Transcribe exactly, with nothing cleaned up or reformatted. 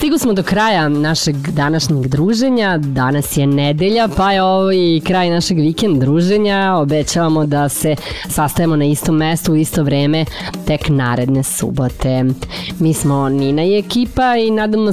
Stigli smo do kraja našeg današnjeg druženja. Danas je nedelja, pa je ovo i kraj našeg vikend druženja. Obećavamo da se sastajemo na istom mestu u isto vreme tek naredne subote. Mi smo Nina i ekipa i nadamo